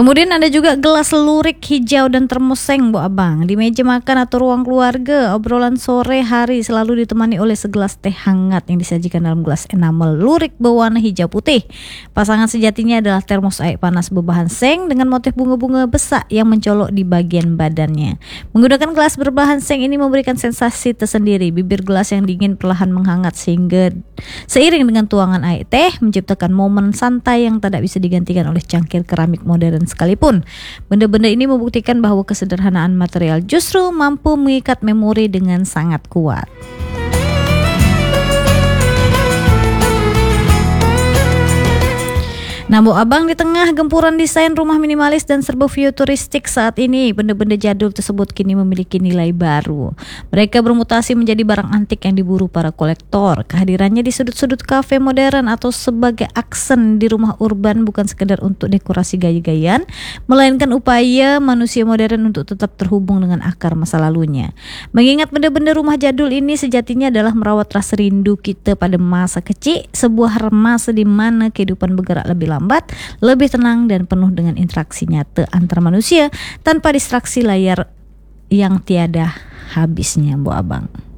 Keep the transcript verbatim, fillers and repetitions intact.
Kemudian ada juga gelas lurik hijau dan termos seng, Bu Abang. Di meja makan atau ruang keluarga, obrolan sore hari selalu ditemani oleh segelas teh hangat yang disajikan dalam gelas enamel lurik berwarna hijau putih. Pasangan sejatinya adalah termos air panas berbahan seng dengan motif bunga-bunga besar yang mencolok di bagian badannya. Menggunakan gelas berbahan seng ini memberikan sensasi tersendiri. Bibir gelas yang dingin perlahan menghangat sehingga seiring dengan tuangan air teh menciptakan momen santai yang tidak bisa digantikan oleh cangkir keramik modern sekalipun. Benda-benda ini membuktikan bahwa kesederhanaan material justru mampu mengikat memori dengan sangat kuat. Nah, Bu Abang, di tengah gempuran desain rumah minimalis dan serba futuristik saat ini, benda-benda jadul tersebut kini memiliki nilai baru. Mereka bermutasi menjadi barang antik yang diburu para kolektor. Kehadirannya di sudut-sudut kafe modern atau sebagai aksen di rumah urban bukan sekedar untuk dekorasi gaya-gayaan, melainkan upaya manusia modern untuk tetap terhubung dengan akar masa lalunya. Mengingat benda-benda rumah jadul ini sejatinya adalah merawat rasa rindu kita pada masa kecil, sebuah masa di mana kehidupan bergerak lebih lambat, lebih tenang dan penuh dengan interaksi nyata antar manusia tanpa distraksi layar yang tiada habisnya, Bu Abang.